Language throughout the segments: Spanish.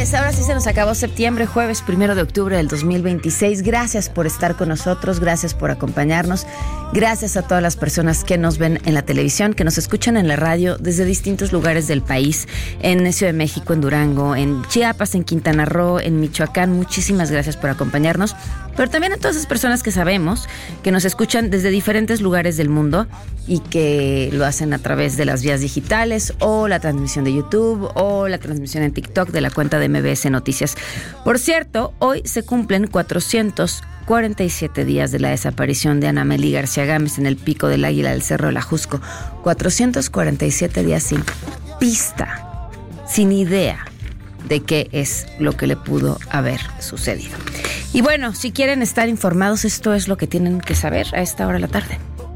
Señores, ahora sí se nos acabó septiembre, jueves 1 de octubre del 2026. Gracias por estar con nosotros, gracias por acompañarnos. Gracias a todas las personas que nos ven en la televisión, que nos escuchan en la radio desde distintos lugares del país, en Ciudad de México, en Durango, en Chiapas, en Quintana Roo, en Michoacán. Muchísimas gracias por acompañarnos. Pero también a todas esas personas que sabemos que nos escuchan desde diferentes lugares del mundo y que lo hacen a través de las vías digitales o la transmisión de YouTube o la transmisión en TikTok de la cuenta de MBS Noticias. Por cierto, hoy se cumplen 447 días de la desaparición de Ana Mely García Gámez en el Pico del Águila del Cerro de la Jusco. 447 días sin pista, sin idea de qué es lo que le pudo haber sucedido. Y bueno, si quieren estar informados, esto es lo que tienen que saber a esta hora de la tarde.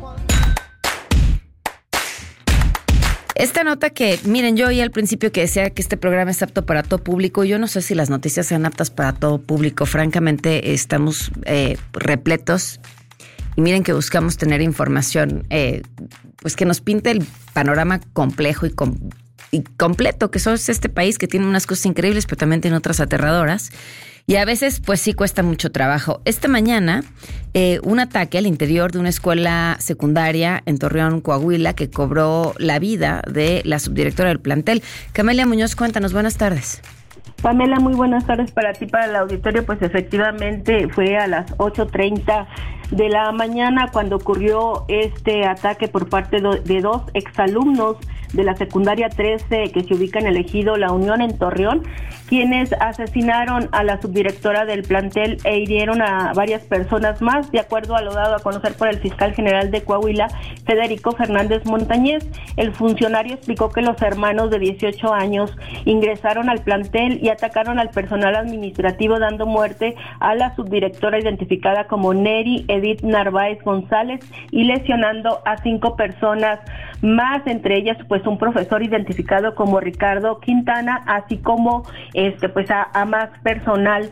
Esta nota que, miren, yo oí al principio que decía que este programa es apto para todo público. Yo no sé si las noticias sean aptas para todo público. Francamente, estamos repletos. Y miren que buscamos tener información pues que nos pinte el panorama complejo y completo que es este país, que tiene unas cosas increíbles, pero también tiene otras aterradoras. Y a veces, pues sí cuesta mucho trabajo. Esta mañana, un ataque al interior de una escuela secundaria en Torreón, Coahuila, que cobró la vida de la subdirectora del plantel. Camelia Muñoz, cuéntanos, buenas tardes. Pamela, muy buenas tardes para ti, para el auditorio. Pues efectivamente fue a las 8:30 de la mañana cuando ocurrió este ataque por parte de dos exalumnos de la secundaria 13 que se ubica en el ejido La Unión en Torreón, quienes asesinaron a la subdirectora del plantel e hirieron a varias personas más, de acuerdo a lo dado a conocer por el fiscal general de Coahuila, Federico Fernández Montañez. El funcionario explicó que los hermanos de 18 años ingresaron al plantel y atacaron al personal administrativo, dando muerte a la subdirectora identificada como Neri Edith Narváez González y lesionando a 5 personas más, entre ellas pues un profesor identificado como Ricardo Quintana, así como pues a más personal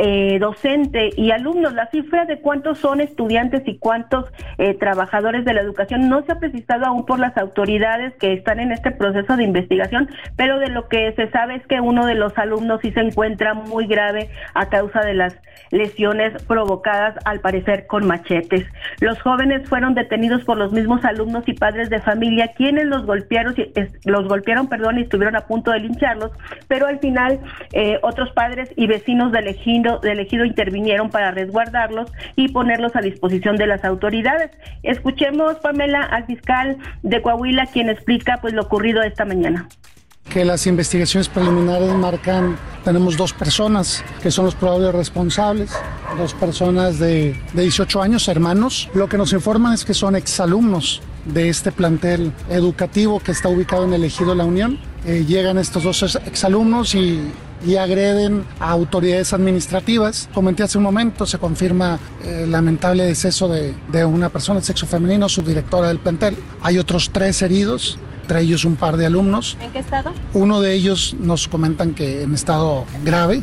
docente y alumnos. La cifra de cuántos son estudiantes y cuántos trabajadores de la educación no se ha precisado aún por las autoridades que están en este proceso de investigación, pero de lo que se sabe es que uno de los alumnos sí se encuentra muy grave a causa de las lesiones provocadas al parecer con machetes. Los jóvenes fueron detenidos por los mismos alumnos y padres de familia, quienes los golpearon, y estuvieron a punto de lincharlos, pero al final otros padres y vecinos del ejido intervinieron para resguardarlos y ponerlos a disposición de las autoridades. Escuchemos, Pamela, al fiscal de Coahuila, quien explica pues lo ocurrido esta mañana. Que las investigaciones preliminares marcan, tenemos 2 personas que son los probables responsables, 2 personas de 18 años, hermanos. Lo que nos informan es que son exalumnos de este plantel educativo que está ubicado en el ejido La Unión. Llegan estos 2 exalumnos y agreden a autoridades administrativas. Comenté hace un momento, se confirma el lamentable deceso de una persona de sexo femenino, subdirectora del plantel. Hay otros 3 heridos, entre ellos un par de alumnos. ¿En qué estado? Uno de ellos nos comentan que en estado grave.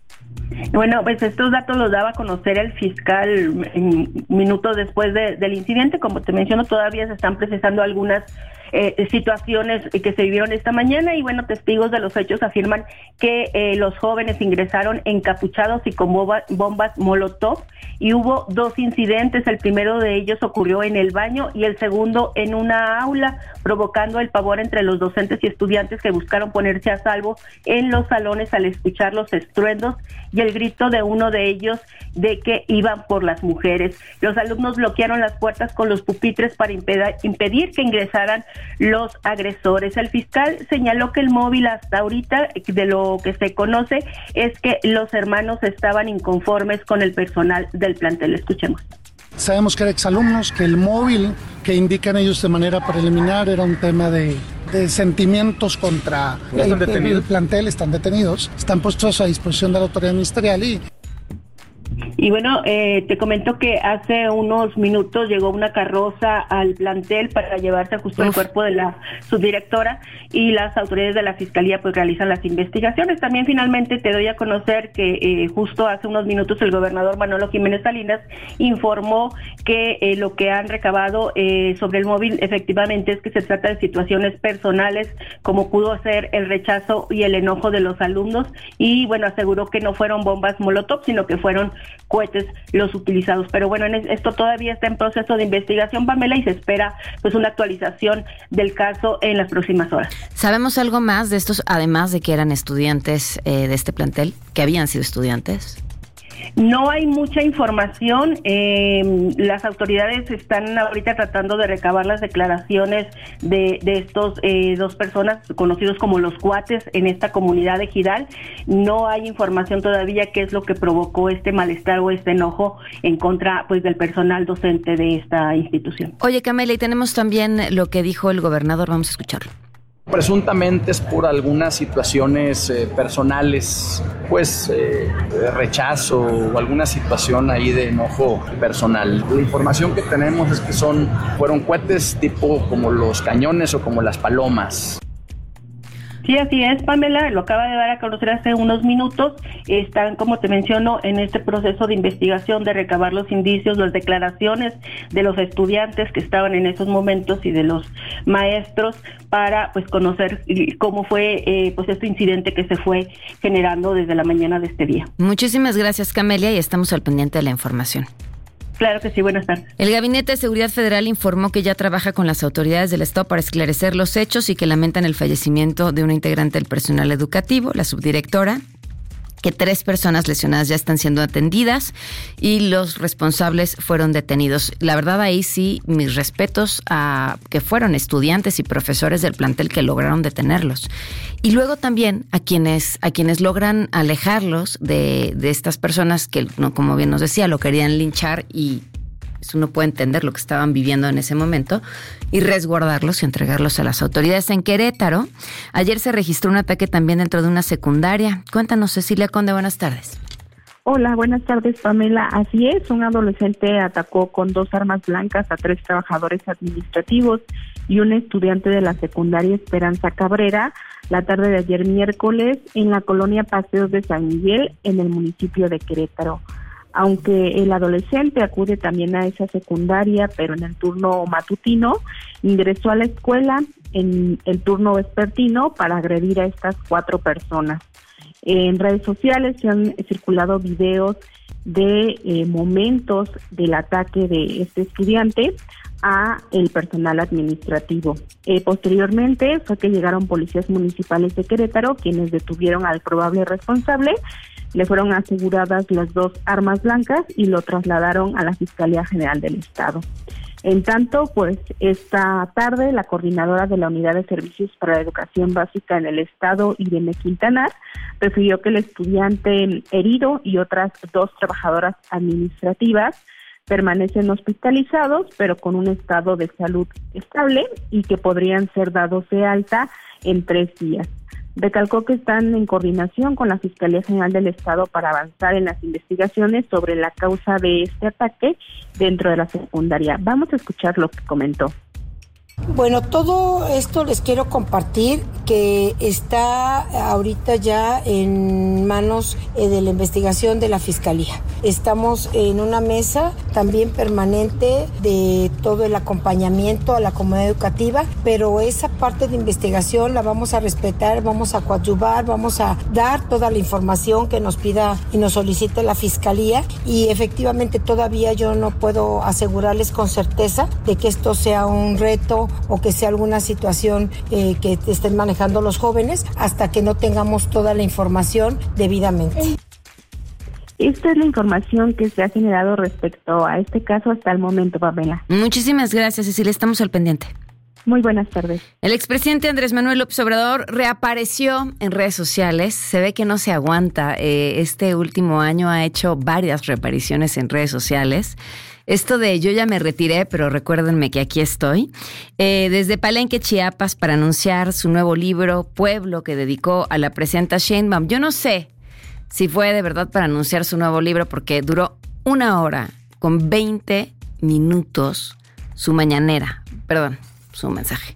Bueno, pues estos datos los daba a conocer el fiscal minutos después del incidente. Como te menciono, todavía se están procesando algunas situaciones que se vivieron esta mañana y bueno, testigos de los hechos afirman que los jóvenes ingresaron encapuchados y con bombas molotov y hubo 2 incidentes. El primero de ellos ocurrió en el baño y el segundo en una aula, provocando el pavor entre los docentes y estudiantes que buscaron ponerse a salvo en los salones al escuchar los estruendos y el grito de uno de ellos de que iban por las mujeres. Los alumnos bloquearon las puertas con los pupitres para impedir que ingresaran los agresores. El fiscal señaló que el móvil hasta ahorita, de lo que se conoce, es que los hermanos estaban inconformes con el personal del plantel. Escuchemos. Sabemos que eran exalumnos, que el móvil que indican ellos de manera preliminar era un tema de sentimientos contra el plantel. Están detenidos, están puestos a disposición de la autoridad ministerial y Y bueno, te comento que hace unos minutos llegó una carroza al plantel para llevarse justo el cuerpo de la subdirectora, y las autoridades de la Fiscalía pues realizan las investigaciones. También finalmente te doy a conocer que justo hace unos minutos el gobernador Manolo Jiménez Salinas informó que lo que han recabado sobre el móvil efectivamente es que se trata de situaciones personales, como pudo ser el rechazo y el enojo de los alumnos, y bueno, aseguró que no fueron bombas molotov, sino que fueron cohetes los utilizados. Pero bueno, esto todavía está en proceso de investigación, Pamela, y se espera pues una actualización del caso en las próximas horas. ¿Sabemos algo más de estos, además de que eran estudiantes de este plantel, que habían sido estudiantes? No hay mucha información. Las autoridades están ahorita tratando de recabar las declaraciones de estos dos personas conocidos como los cuates en esta comunidad de Ejidal. No hay información todavía qué es lo que provocó este malestar o este enojo en contra pues del personal docente de esta institución. Oye, Camelia, y tenemos también lo que dijo el gobernador, vamos a escucharlo. Presuntamente es por algunas situaciones personales, pues rechazo o alguna situación ahí de enojo personal. La información que tenemos es que fueron cohetes tipo como los cañones o como las palomas. Sí, así es, Pamela, lo acaba de dar a conocer hace unos minutos. Están, como te menciono, en este proceso de investigación de recabar los indicios, las declaraciones de los estudiantes que estaban en esos momentos y de los maestros para pues conocer cómo fue pues este incidente que se fue generando desde la mañana de este día. Muchísimas gracias, Camelia, y estamos al pendiente de la información. Claro que sí, buenas tardes. El Gabinete de Seguridad Federal informó que ya trabaja con las autoridades del Estado para esclarecer los hechos y que lamentan el fallecimiento de una integrante del personal educativo, la subdirectora, que 3 personas lesionadas ya están siendo atendidas y los responsables fueron detenidos. La verdad, ahí sí, mis respetos a que fueron estudiantes y profesores del plantel que lograron detenerlos. Y luego también a quienes logran alejarlos de estas personas que, no, como bien nos decía, lo querían linchar, y uno puede entender lo que estaban viviendo en ese momento, y resguardarlos y entregarlos a las autoridades. En Querétaro, ayer se registró un ataque también dentro de una secundaria. Cuéntanos, Cecilia Conde, buenas tardes. Hola, buenas tardes, Pamela. Así es, un adolescente atacó con 2 armas blancas a 3 trabajadores administrativos y un estudiante de la secundaria Esperanza Cabrera la tarde de ayer miércoles en la colonia Paseos de San Miguel, en el municipio de Querétaro. Aunque el adolescente acude también a esa secundaria, pero en el turno matutino, ingresó a la escuela en el turno vespertino para agredir a estas 4 personas. En redes sociales se han circulado videos de momentos del ataque de este estudiante a el personal administrativo. Posteriormente fue que llegaron policías municipales de Querétaro, quienes detuvieron al probable responsable. Le fueron aseguradas las 2 armas blancas y lo trasladaron a la Fiscalía General del Estado. En tanto, pues esta tarde la coordinadora de la Unidad de Servicios para la Educación Básica en el Estado, Irene Quintanar, refirió que el estudiante herido y otras 2 trabajadoras administrativas permanecen hospitalizados, pero con un estado de salud estable, y que podrían ser dados de alta en 3 días. Recalcó que están en coordinación con la Fiscalía General del Estado para avanzar en las investigaciones sobre la causa de este ataque dentro de la secundaria. Vamos a escuchar lo que comentó. Bueno, todo esto les quiero compartir que está ahorita ya en manos de la investigación de la Fiscalía. Estamos en una mesa también permanente de todo el acompañamiento a la comunidad educativa, pero esa parte de investigación la vamos a respetar, vamos a coadyuvar, vamos a dar toda la información que nos pida y nos solicite la Fiscalía, y efectivamente todavía yo no puedo asegurarles con certeza de que esto sea un reto o que sea alguna situación que estén manejando los jóvenes hasta que no tengamos toda la información debidamente. Esta es la información que se ha generado respecto a este caso hasta el momento, Pamela. Muchísimas gracias, Cecilia, estamos al pendiente. Muy buenas tardes. El expresidente Andrés Manuel López Obrador reapareció en redes sociales. Se ve que no se aguanta. Este último año ha hecho varias reapariciones en redes sociales. Esto de yo ya me retiré, pero recuérdenme que aquí estoy. Desde Palenque, Chiapas, para anunciar su nuevo libro, Pueblo, que dedicó a la presidenta Sheinbaum. Yo no sé si fue de verdad para anunciar su nuevo libro, porque duró 1 hora con 20 minutos su mensaje.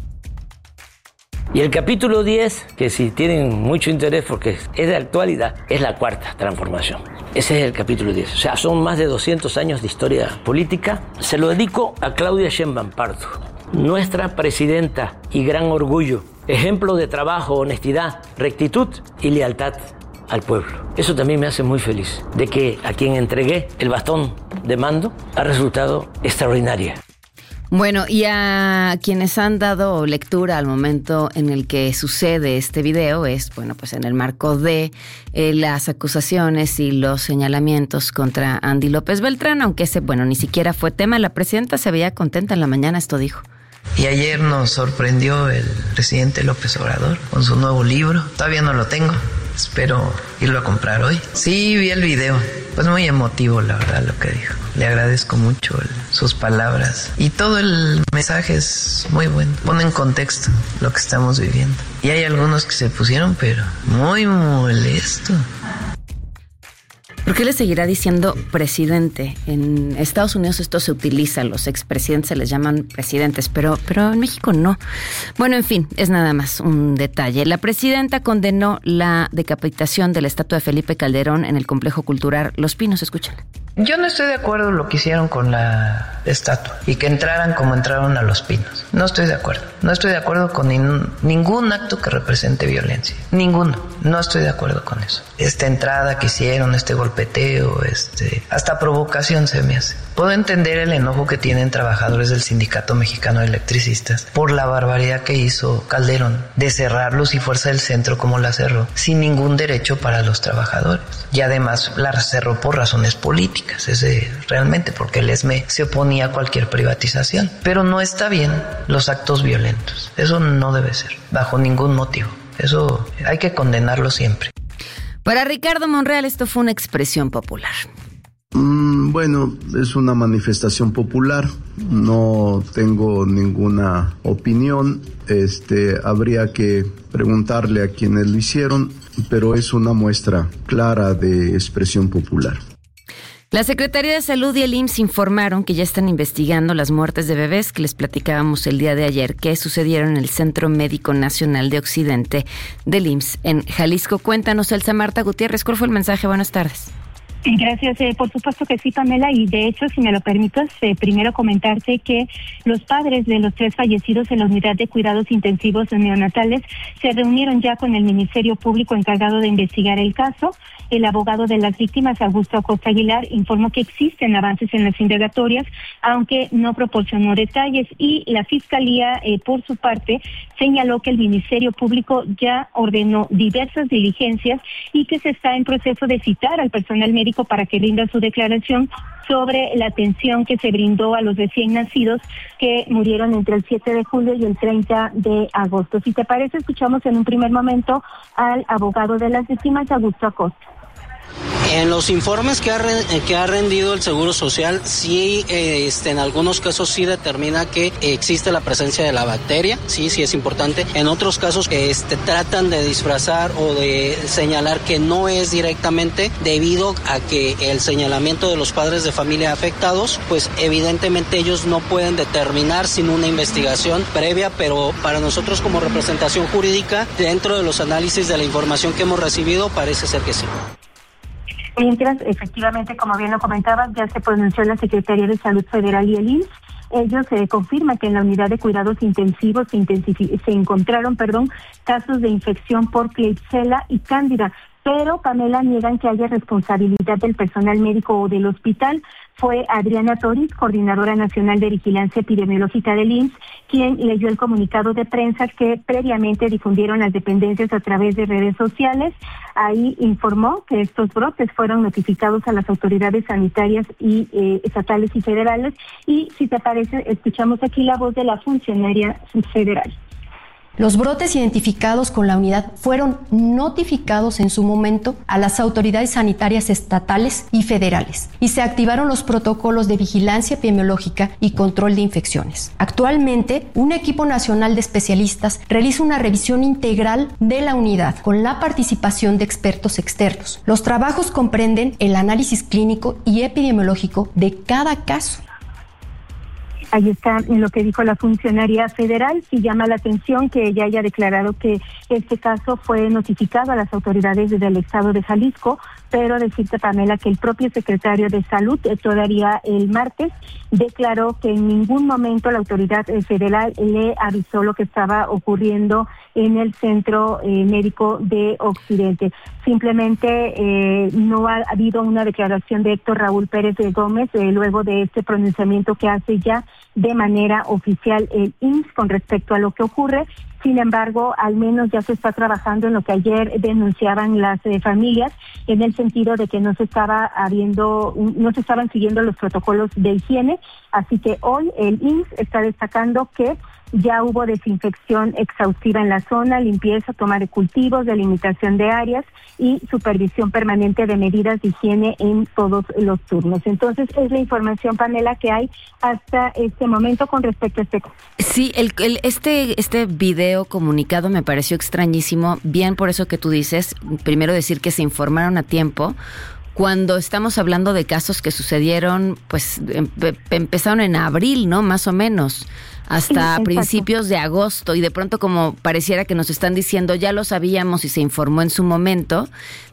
Y el capítulo 10, que si tienen mucho interés porque es de actualidad, es la cuarta transformación. Ese es el capítulo 10. O sea, son más de 200 años de historia política. Se lo dedico a Claudia Sheinbaum Pardo, nuestra presidenta y gran orgullo, ejemplo de trabajo, honestidad, rectitud y lealtad al pueblo. Eso también me hace muy feliz, de que a quien entregué el bastón de mando ha resultado extraordinaria. Bueno, y a quienes han dado lectura al momento en el que sucede este video es, bueno, pues en el marco de las acusaciones y los señalamientos contra Andy López Beltrán, aunque ni siquiera fue tema. La presidenta se veía contenta en la mañana, esto dijo. Y ayer nos sorprendió el presidente López Obrador con su nuevo libro. Todavía no lo tengo, espero irlo a comprar hoy. Sí, vi el video, pues muy emotivo la verdad lo que dijo. Le agradezco mucho sus palabras y todo el mensaje es muy bueno. Pone en contexto lo que estamos viviendo. Y hay algunos que se pusieron, pero muy molesto. ¿Por qué le seguirá diciendo presidente? En Estados Unidos esto se utiliza, los expresidentes se les llaman presidentes, pero en México no. Bueno, en fin, es nada más un detalle. La presidenta condenó la decapitación de la estatua de Felipe Calderón en el complejo cultural Los Pinos. Escúchala. Yo no estoy de acuerdo en lo que hicieron con la estatua y que entraran como entraron a Los Pinos. No estoy de acuerdo. No estoy de acuerdo con ningún acto que represente violencia. Ninguno. No estoy de acuerdo con eso. Esta entrada que hicieron, este golpeteo, hasta provocación se me hace. Puedo entender el enojo que tienen trabajadores del Sindicato Mexicano de Electricistas por la barbaridad que hizo Calderón de cerrar Luz y Fuerza del Centro como la cerró, sin ningún derecho para los trabajadores. Y además la cerró por razones políticas. Realmente porque el ESME se oponía a cualquier privatización. Pero no está bien los actos violentos. Eso no debe ser, bajo ningún motivo. Eso hay que condenarlo siempre. Para Ricardo Monreal esto fue una expresión popular. Bueno, es una manifestación popular. No tengo ninguna opinión. Habría que preguntarle a quienes lo hicieron, pero es una muestra clara de expresión popular. La Secretaría de Salud y el IMSS informaron que ya están investigando las muertes de bebés que les platicábamos el día de ayer que sucedieron en el Centro Médico Nacional de Occidente del IMSS en Jalisco. Cuéntanos, Elsa Marta Gutiérrez, ¿cuál fue el mensaje? Buenas tardes. Gracias, por supuesto que sí, Pamela, y de hecho, si me lo permites, primero comentarte que los padres de los 3 fallecidos en la unidad de cuidados intensivos neonatales se reunieron ya con el Ministerio Público encargado de investigar el caso. El abogado de las víctimas, Augusto Acosta Aguilar, informó que existen avances en las indagatorias, aunque no proporcionó detalles, y la Fiscalía, por su parte, señaló que el Ministerio Público ya ordenó diversas diligencias y que se está en proceso de citar al personal médico para que rinda su declaración sobre la atención que se brindó a los recién nacidos que murieron entre el 7 de julio y el 30 de agosto. Si te parece, escuchamos en un primer momento al abogado de las víctimas, Augusto Acosta. En los informes que ha rendido el Seguro Social, sí, en algunos casos sí determina que existe la presencia de la bacteria, sí es importante. En otros casos tratan de disfrazar o de señalar que no es directamente debido a que el señalamiento de los padres de familia afectados, pues evidentemente ellos no pueden determinar sin una investigación previa, pero para nosotros como representación jurídica, dentro de los análisis de la información que hemos recibido, parece ser que sí. Mientras, efectivamente, como bien lo comentabas, ya se pronunció la Secretaría de Salud Federal y el IMSS. Ellos confirman que en la unidad de cuidados intensivos se encontraron casos de infección por Klebsiella y Cándida, pero, Pamela, niegan que haya responsabilidad del personal médico o del hospital. Fue Adriana Toriz, coordinadora nacional de vigilancia epidemiológica del IMSS, quien leyó el comunicado de prensa que previamente difundieron las dependencias a través de redes sociales. Ahí informó que estos brotes fueron notificados a las autoridades sanitarias y estatales y federales. Y si te parece, escuchamos aquí la voz de la funcionaria federal. Los brotes identificados con la unidad fueron notificados en su momento a las autoridades sanitarias estatales y federales y se activaron los protocolos de vigilancia epidemiológica y control de infecciones. Actualmente, un equipo nacional de especialistas realiza una revisión integral de la unidad con la participación de expertos externos. Los trabajos comprenden el análisis clínico y epidemiológico de cada caso. Ahí está en lo que dijo la funcionaria federal. Sí llama la atención que ella haya declarado que este caso fue notificado a las autoridades del estado de Jalisco, pero decirte, Pamela, que el propio secretario de Salud todavía el martes declaró que en ningún momento la autoridad federal le avisó lo que estaba ocurriendo en el Centro Médico de Occidente. Simplemente no ha habido una declaración de Héctor Raúl Pérez de Gómez luego de este pronunciamiento que hace ya de manera oficial el IMSS con respecto a lo que ocurre. Sin embargo, al menos ya se está trabajando en lo que ayer denunciaban las familias, en el sentido de que no se estaban siguiendo los protocolos de higiene. Así que hoy el IMSS está destacando que ya hubo desinfección exhaustiva en la zona, limpieza, toma de cultivos, delimitación de áreas y supervisión permanente de medidas de higiene en todos los turnos. Entonces, es la información, Pamela, que hay hasta este momento con respecto a este caso. Sí, este video comunicado me pareció extrañísimo, bien por eso que tú dices, primero decir que se informaron a tiempo, cuando estamos hablando de casos que sucedieron, pues empezaron en abril, ¿no? Más o menos, hasta principios de agosto, y de pronto como pareciera que nos están diciendo, ya lo sabíamos y se informó en su momento,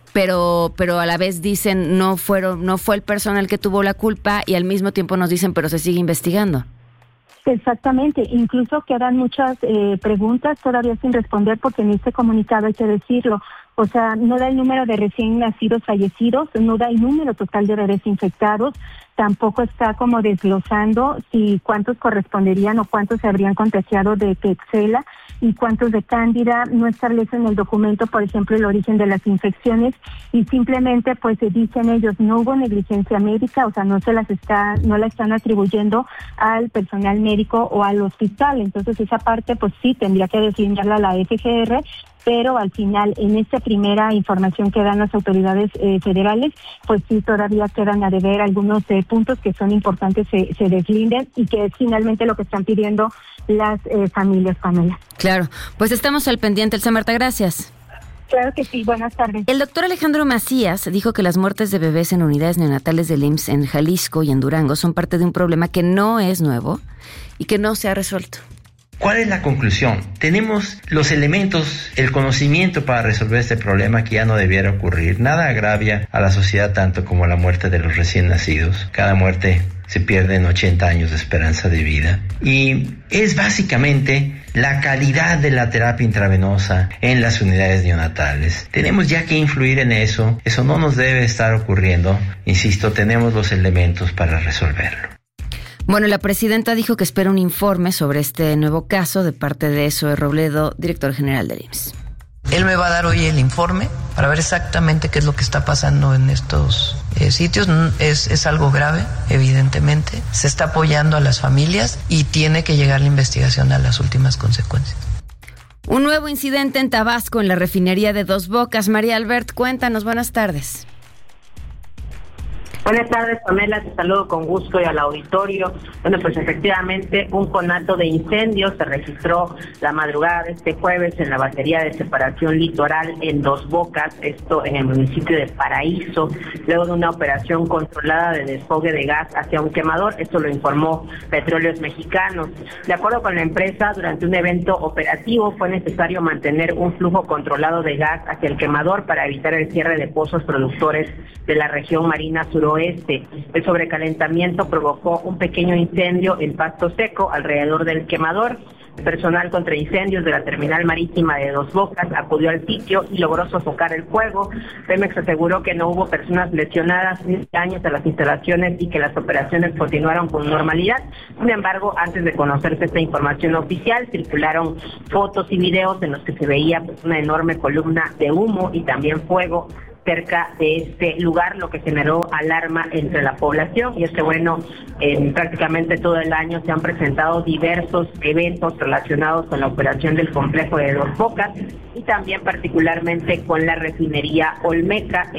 pero a la vez dicen no fue el personal que tuvo la culpa, y al mismo tiempo nos dicen, pero se sigue investigando. Exactamente, incluso quedan muchas preguntas todavía sin responder, porque en este comunicado hay que decirlo, o sea, no da el número de recién nacidos fallecidos, no da el número total de bebés infectados, tampoco está como desglosando si cuántos corresponderían o cuántos se habrían contagiado de Klebsiella y cuántos de Cándida. No establece en el documento, por ejemplo, el origen de las infecciones, y simplemente pues se dicen ellos, no hubo negligencia médica, o sea, no la están atribuyendo al personal médico o al hospital. Entonces esa parte pues sí tendría que definirla la FGR, pero al final en esta primera información que dan las autoridades federales, pues sí todavía quedan a deber algunos puntos que son importantes, se deslinden, y que es finalmente lo que están pidiendo las familias, Pamela. Claro, pues estamos al pendiente. Elsa Marta, gracias. Claro que sí, buenas tardes. El doctor Alejandro Macías dijo que las muertes de bebés en unidades neonatales del IMSS en Jalisco y en Durango son parte de un problema que no es nuevo y que no se ha resuelto. ¿Cuál es la conclusión? Tenemos los elementos, el conocimiento para resolver este problema que ya no debiera ocurrir. Nada agravia a la sociedad tanto como la muerte de los recién nacidos. Cada muerte se pierde en 80 años de esperanza de vida. Y es básicamente la calidad de la terapia intravenosa en las unidades neonatales. Tenemos ya que influir en eso. Eso no nos debe estar ocurriendo. Insisto, tenemos los elementos para resolverlo. Bueno, la presidenta dijo que espera un informe sobre este nuevo caso de parte de Zoe Robledo, director general del IMSS. Él me va a dar hoy el informe para ver exactamente qué es lo que está pasando en estos sitios. Es algo grave, evidentemente. Se está apoyando a las familias y tiene que llegar la investigación a las últimas consecuencias. Un nuevo incidente en Tabasco, en la refinería de Dos Bocas. María Albert, cuéntanos, buenas tardes. Buenas tardes, Pamela, te saludo con gusto y al auditorio. Bueno, pues efectivamente un conato de incendio se registró la madrugada de este jueves en la batería de separación litoral en Dos Bocas, esto en el municipio de Paraíso, luego de una operación controlada de desfogue de gas hacia un quemador. Esto lo informó Petróleos Mexicanos. De acuerdo con la empresa, durante un evento operativo fue necesario mantener un flujo controlado de gas hacia el quemador para evitar el cierre de pozos productores de la región marina suroeste. El sobrecalentamiento provocó un pequeño incendio en pasto seco alrededor del quemador. El personal contra incendios de la terminal marítima de Dos Bocas acudió al sitio y logró sofocar el fuego. Pemex aseguró que no hubo personas lesionadas ni daños a las instalaciones y que las operaciones continuaron con normalidad. Sin embargo, antes de conocerse esta información oficial, circularon fotos y videos en los que se veía una enorme columna de humo y también fuego cerca de este lugar, lo que generó alarma entre la población. Y es que bueno, en prácticamente todo el año se han presentado diversos eventos relacionados con la operación del complejo de Dos Bocas y también particularmente con la refinería Olmeca.